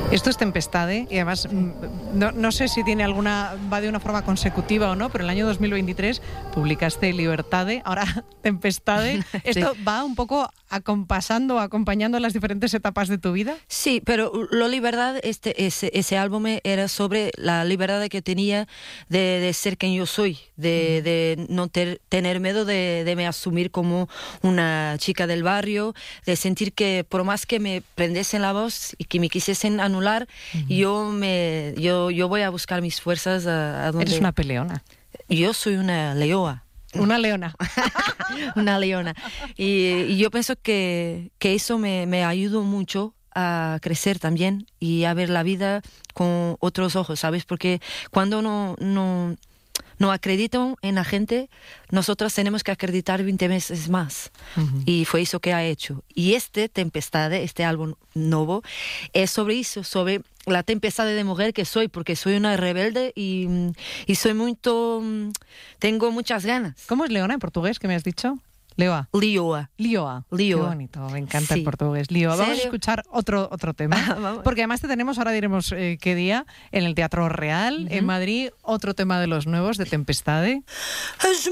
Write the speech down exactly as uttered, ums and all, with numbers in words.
Esto es Tempestade y además no, no sé si tiene alguna va de una forma consecutiva o no, pero en el año dos mil veintitrés publicaste Libertade, ahora Tempestade. ¿Esto sí. va un poco acompasando, acompañando las diferentes etapas de tu vida? Sí, pero la libertad, este, ese, ese álbum era sobre la libertad que tenía de, de ser quien yo soy, de, mm. de no ter, tener miedo de, de me asumir como una chica del barrio, de sentir que por más que me prendiesen la voz y que me quisiesen anular, uh-huh. yo, me, yo, yo voy a buscar mis fuerzas a, a donde... Eres una peleona. Yo soy una leoa. Una leona. Una leona. Y, y yo pienso que, que eso me, me ayudó mucho a crecer también y a ver la vida con otros ojos, ¿sabes? Porque cuando no, no, no acreditan en la gente, nosotros tenemos que acreditar veinte veces más. Uh-huh. Y fue eso que ha hecho. Y este Tempestade, este álbum nuevo, es sobre eso, sobre la tempestade de mujer que soy, porque soy una rebelde y, y soy muy... tengo muchas ganas. ¿Cómo es leona en portugués, que me has dicho? Leoa. Lioa. Lioa. Lioa. Qué bonito, me encanta sí. el portugués. Lioa. Vamos a escuchar otro, otro tema, porque además te tenemos, ahora diremos eh, qué día, en el Teatro Real, uh-huh. en Madrid, otro tema de los nuevos de Tempestade.